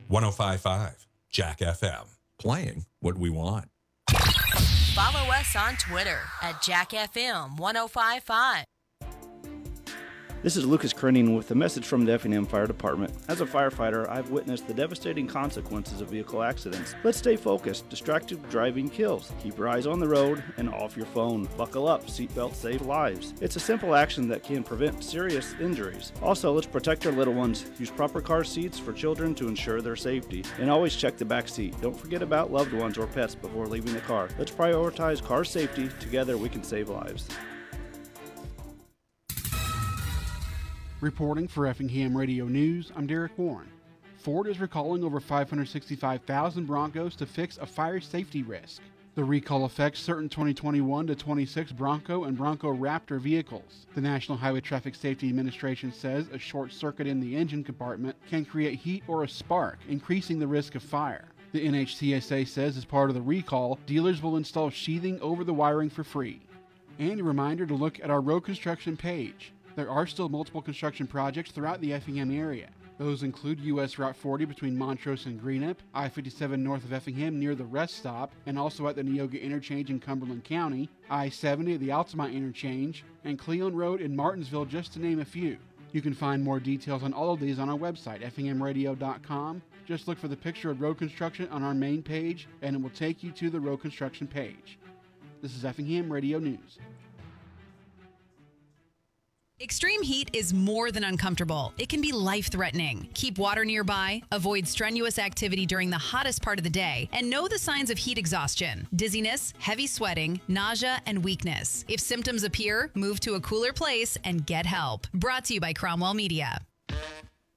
105.5 Jack FM. Playing what we want. Follow us on Twitter at JackFM1055. This is Lucas Kerning with a message from the Effingham Fire Department. As a firefighter, I've witnessed the devastating consequences of vehicle accidents. Let's stay focused. Distracted driving kills. Keep your eyes on the road and off your phone. Buckle up. Seatbelts save lives. It's a simple action that can prevent serious injuries. Also, let's protect our little ones. Use proper car seats for children to ensure their safety. And always check the back seat. Don't forget about loved ones or pets before leaving the car. Let's prioritize car safety. Together we can save lives. Reporting for Effingham Radio News, I'm Derek Warren. Ford is recalling over 565,000 Broncos to fix a fire safety risk. The recall affects certain 2021 to 26 Bronco and Bronco Raptor vehicles. The National Highway Traffic Safety Administration says a short circuit in the engine compartment can create heat or a spark, increasing the risk of fire. The NHTSA says as part of the recall, dealers will install sheathing over the wiring for free. And a reminder to look at our road construction page. There are still multiple construction projects throughout the Effingham area. Those include U.S. Route 40 between Montrose and Greenup, I-57 north of Effingham near the rest stop, and also at the Neoga Interchange in Cumberland County, I-70 at the Altamont Interchange, and Cleon Road in Martinsville, just to name a few. You can find more details on all of these on our website, effinghamradio.com. Just look for the picture of road construction on our main page, and it will take you to the road construction page. This is Effingham Radio News. Extreme heat is more than uncomfortable. It can be life-threatening. Keep water nearby, avoid strenuous activity during the hottest part of the day, and know the signs of heat exhaustion: dizziness, heavy sweating, nausea, and weakness. If symptoms appear, move to a cooler place and get help. Brought to you by Cromwell Media.